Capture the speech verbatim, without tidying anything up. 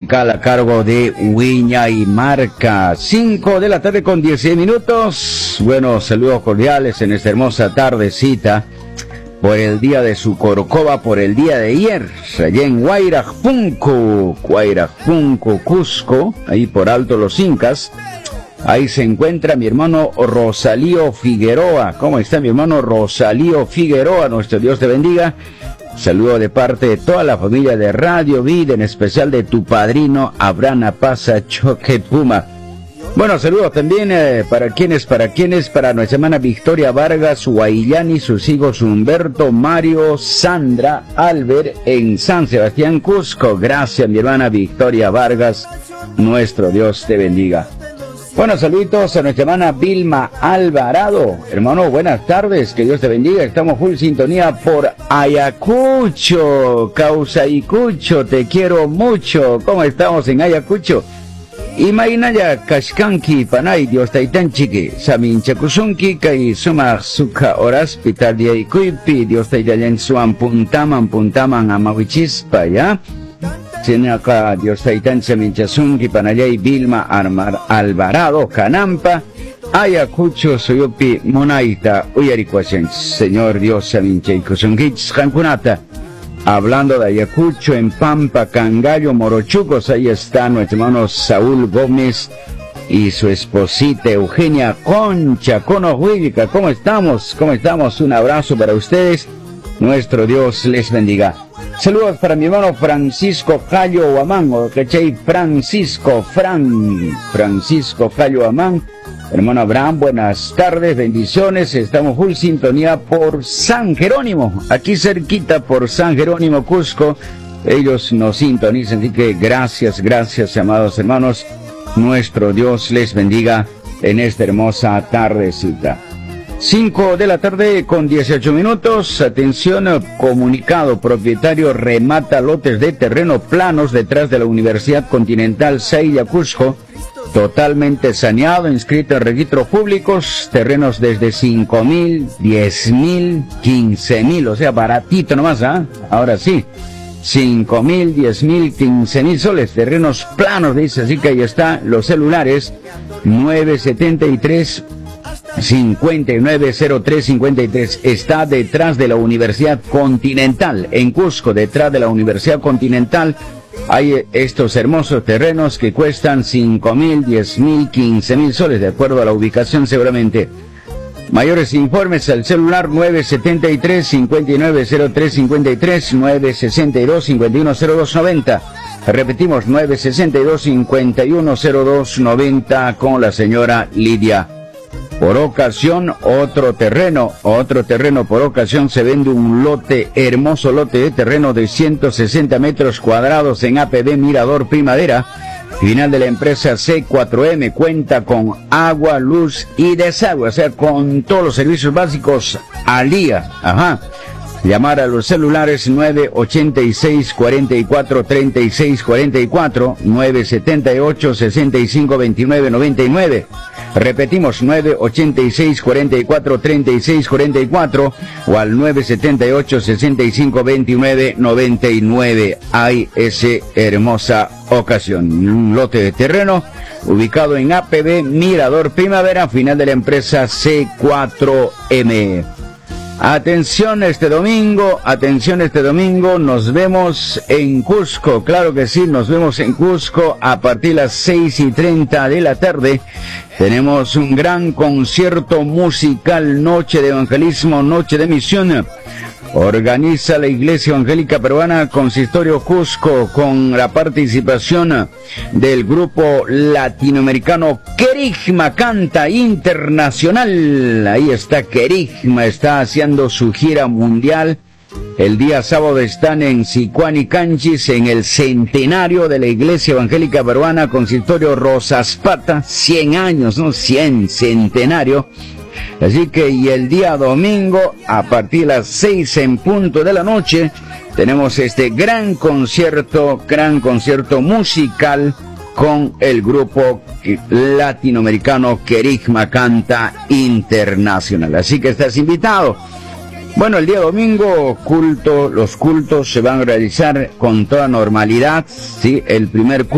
musical a cargo de Wiña y Marca. cinco de la tarde con dieciséis minutos. Bueno, saludos cordiales en esta hermosa tardecita por el día de Sucorcova, por el día de ayer, allá en Huayrapunco, Huayrapunco, Cusco, ahí por Alto Los Incas. Ahí se encuentra mi hermano Rosalío Figueroa. ¿Cómo está mi hermano Rosalío Figueroa? Nuestro Dios te bendiga. Saludo de parte de toda la familia de Radio Vida, en especial de tu padrino Abraham Pasa Choque Puma. Bueno, saludos también eh, para quienes, para quienes, para nuestra hermana Victoria Vargas, Guayllani, sus hijos Humberto, Mario, Sandra, Albert, en San Sebastián, Cusco. Gracias, mi hermana Victoria Vargas. Nuestro Dios te bendiga. Bueno, saluditos a nuestra hermana Vilma Alvarado. Hermano, buenas tardes, que Dios te bendiga. Estamos full sintonía por Ayacucho, Causaicucho, te quiero mucho. ¿Cómo estamos en Ayacucho? Imainaya Kashkanki Panay, Dios Taitan Chiqui, Samin Chakusunki, Kai Suma Suka Hospital de Ikuipi, Dios Taitan Suan Puntaman, Puntaman, Amawichispa, ¿ya? Tiene acá Dios Taitan Saminchasunki, Panayay, Vilma Armar Alvarado, Canampa, Ayacucho, Soyopi, Monaita, Uyaricuachen, Señor Dios Saminchaikusunki, Jankunata. Hablando de Ayacucho, en Pampa, Cangallo, Morochucos, ahí está nuestro hermano Saúl Gómez y su esposita Eugenia Concha, Conohuilca. ¿Cómo estamos? ¿Cómo estamos? Un abrazo para ustedes. Nuestro Dios les bendiga. Saludos para mi hermano Francisco Callo Amán, o ¿cachai? Francisco, Fran, Francisco Callo Amán. Hermano Abraham, buenas tardes, bendiciones. Estamos full sintonía por San Jerónimo, aquí cerquita por San Jerónimo, Cusco. Ellos nos sintonizan, así que gracias, gracias, amados hermanos. Nuestro Dios les bendiga en esta hermosa tardecita. cinco de la tarde con dieciocho minutos. Atención, comunicado. Propietario remata lotes de terreno planos detrás de la Universidad Continental Sailla Cusco. Totalmente saneado, inscrito en registros públicos. Terrenos desde cinco mil, diez mil, quince mil. O sea, baratito nomás, ¿ah? ¿eh? Ahora sí. cinco mil, diez mil, quince mil soles. Terrenos planos, dice. Así que ahí está. Los celulares nueve setenta y tres cincuenta y nueve cero tres cincuenta y tres. Está detrás de la Universidad Continental en Cusco, detrás de la Universidad Continental. Hay estos hermosos terrenos que cuestan cinco mil, diez mil, quince mil soles, de acuerdo a la ubicación seguramente. Mayores informes al celular nueve setenta y tres cincuenta y nueve cero tres cincuenta y tres, nueve sesenta y dos cincuenta y uno cero dos noventa. Repetimos, nueve sesenta y dos cincuenta y uno cero dos noventa con la señora Lidia. Por ocasión, otro terreno, otro terreno por ocasión se vende un lote, hermoso lote de terreno de ciento sesenta metros cuadrados en A P B Mirador Primavera. Final de la empresa C cuatro M, cuenta con agua, luz y desagüe, o sea, con todos los servicios básicos al día. Ajá. Llamar a los celulares nueve ochenta y seis cuarenta y cuatro treinta y seis cuarenta y cuatro, nueve setenta y ocho sesenta y cinco veintinueve noventa y nueve. Repetimos, nueve ochenta y seis cuarenta y cuatro treinta y seis cuarenta y cuatro o al nueve setenta y ocho sesenta y cinco veintinueve noventa y nueve. Hay esa hermosa ocasión. Un lote de terreno ubicado en A P B Mirador Primavera, final de la empresa C cuatro M. Atención este domingo, atención este domingo, nos vemos en Cusco, claro que sí, nos vemos en Cusco a partir de las seis y treinta de la tarde. Tenemos un gran concierto musical, noche de evangelismo, noche de misión. Organiza la Iglesia Evangélica Peruana Consistorio Cusco con la participación del grupo latinoamericano Querigma Canta Internacional. Ahí está Querigma, está haciendo su gira mundial. El día sábado están en Sicuani Canchis, en el centenario de la Iglesia Evangélica Peruana Consistorio Rosaspata, cien años, ¿no? cien, centenario. Así que, y el día domingo, a partir de las seis en punto de la noche, tenemos este gran concierto, gran concierto musical con el grupo latinoamericano Querigma Canta Internacional. Así que estás invitado. Bueno, el día domingo, culto, los cultos se van a realizar con toda normalidad, ¿sí? El primer culto